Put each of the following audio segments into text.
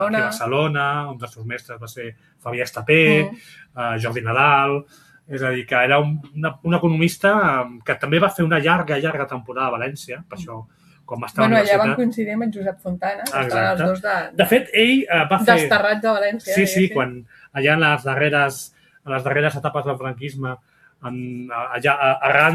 aquí a Barcelona, un dels seus mestres va ser Fabià Estapé, Jordi Nadal, és a dir, que era un economista que també va fer una llarga temporada a València, per això, quan va estar a la universitat... Allà van coincidir amb en Josep Fontana, que estaven els dos de fet, ell va fer... desterrats a València. Sí, quan allà en les darreres etapes del franquisme, allà, arran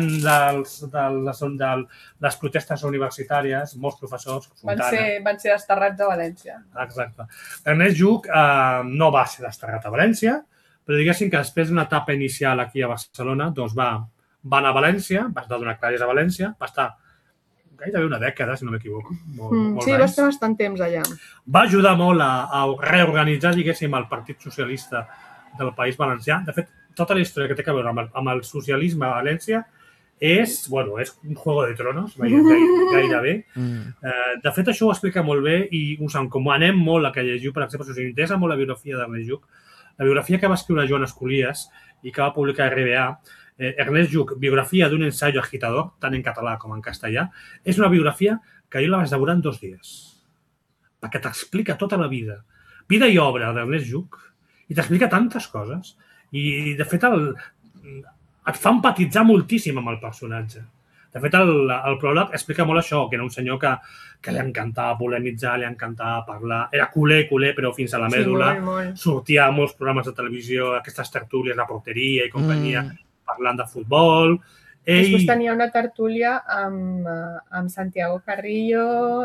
de les protestes universitàries, molts professors... Van ser desterrats a València. Exacte. Ernest Lluch no va ser desterrat a València, però diguéssim que després d'una etapa inicial aquí a Barcelona, doncs va anar a València, va estar donant classes a València, va estar gairebé una dècada, si no m'equivoco. Sí, va estar bastant temps allà. Va ajudar molt a reorganitzar, diguéssim, el Partit Socialista del País Valencià. De fet, tota la història que té a veure amb el socialisme a València és un Juego de Tronos, gairebé. De fet, això ho explica molt bé i us encomanem molt a que llegiu, per exemple, si us interessa molt la biografia d'Ernest Lluch, la biografia que va escriure Joan Escolies i que va publicar RBA, Ernest Lluch, biografia d'un ensayo agitador, tant en català com en castellà, és una biografia que jo la vaig devorar en 2 dies, perquè t'explica tota la vida i obra d'Ernest Lluch, i t'explica tantes coses, i de fet et fa empatitzar moltíssim amb el personatge. De fet, el pròleg explica molt això, que era un senyor que li encantava polemitzar, li encantava parlar, era culer, però fins a la mèdula, sortia a molts programes de televisió, aquestes tertúlies de porteria i companyia, parlant de futbol. Després tenia una tertúlia amb Santiago Carrillo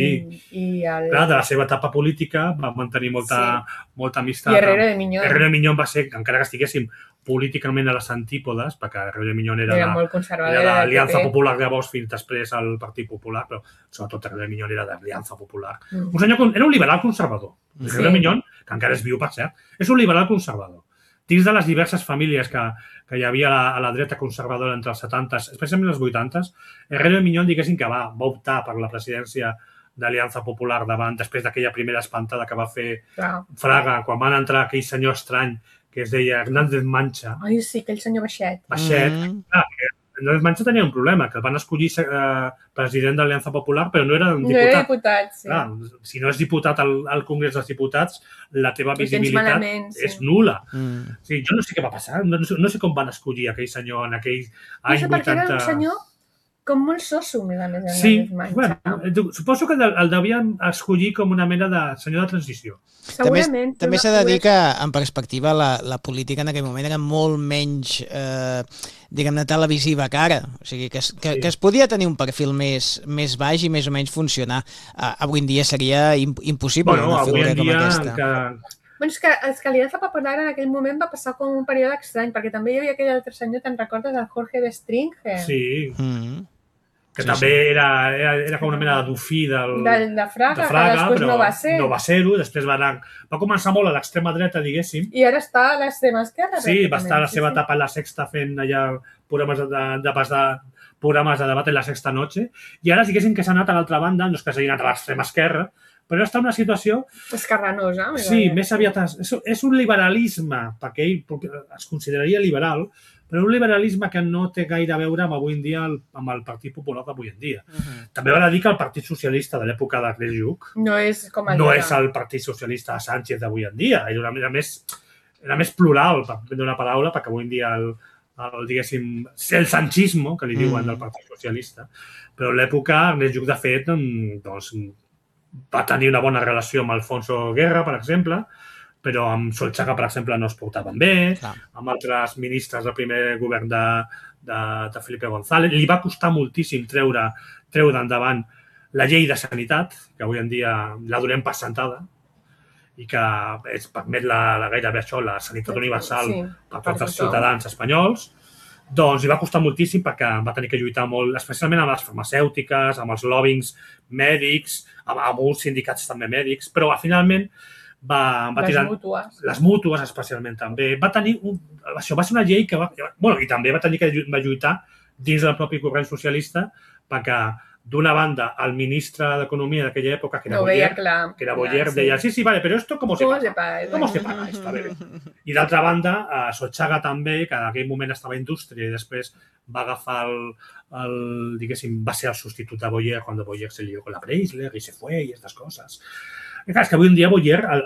i el... Clar, de la seva etapa política va mantenir molta amistat. I Herrero de Miñón. Herrero de Miñón va ser, encara que estiguéssim políticament a les antípodes, perquè Herrero de Miñón era l'Aliança Popular llavors fins després al Partit Popular, però sobretot Herrero de Miñón era de l'Aliança Popular. Un senyor que era un liberal conservador. Herrero de Miñón, que encara és viu, per cert, és un liberal conservador. Dins de les diverses famílies que hi havia a la dreta conservadora entre els 70s, especialment els 80s, Herrero de Miñón, diguéssim que va optar per la presidència d'Aliança Popular després d'aquella primera espantada que va fer Fraga, quan van entrar aquell senyor estrany que es deia Hernández Mancha. Ai, sí, aquell senyor baixet. Hernández Mancha tenia un problema, que el van escollir president de l'Aliança Popular, però no era un diputat. No era diputat, sí. Clar, si no és diputat al Congrés dels Diputats, la teva visibilitat és nul·la. Jo no sé què va passar, no sé com van escollir aquell senyor en aquell any 80... No sé, perquè era un senyor com molt soso, a més. Sí, suposo que el devien escollir com una mena de senyor de transició. Segurament. També s'ha de dir que, en perspectiva, la política en aquell moment era molt menys, diguem-ne, televisiva que ara. O sigui, que es podia tenir un perfil més baix i més o menys funcionar. Avui en dia seria impossible una figura com aquesta. Bueno, és que l'Aliança Popular en aquell moment va passar com un període estrany, perquè també hi havia aquell altre senyor, te'n recordes, el Jorge de Stringer? Sí. Que també era com una mena de dofí de Fraga, que després no va ser. No va ser-ho, després va començar molt a l'extrema dreta, diguéssim. I ara està a l'extrema esquerra. Sí, va estar a la seva etapa a la Sexta fent allà programes de debat en la Sexta Noche, i ara diguéssim que s'ha anat a l'altra banda, no és que s'hagi anat a l'extrema esquerra, però està en una situació... escarranosa. Sí, més aviat... És un liberalisme, perquè ell es consideraria liberal, però un liberalisme que no té gaire a veure avui en dia amb el Partit Popular d'avui en dia. També val a dir que el Partit Socialista de l'època d'Ernest Lluch no és el Partit Socialista de Sánchez d'avui en dia. Era més plural, per prendre una paraula, perquè avui en dia diguéssim, el sanchismo, que li diuen del Partit Socialista, però a l'època Ernest Lluch, de fet, va tenir una bona relació amb Alfonso Guerra, per exemple, però amb Solchaga, per exemple, no es portaven bé, amb altres ministres del primer govern de Felipe González. Li va costar moltíssim treure endavant la llei de sanitat, que avui en dia la donem per sentada, i que permet gairebé això, la sanitat universal per tots els ciutadans espanyols. Doncs li va costar moltíssim perquè va tenir que lluitar molt, especialment amb les farmacèutiques, amb els lobbyings mèdics, amb uns sindicats també mèdics, però finalment les mútues especialment també. Això va ser una llei que i també va tenir que lluitar dins del propi govern socialista perquè d'una banda el ministre d'Economia d'aquella època, que era Boyer, deia, sí, vale, però esto ¿cómo se paga? ¿Cómo se paga? Está bé. I d'altra banda, Solchaga també, que en aquell moment estava a Indústria i després va agafar diguéssim, va ser el substitut de Boyer quan Boyer se lió con la Preisler y se fue y estas cosas. I clar, és que avui en dia Boyer,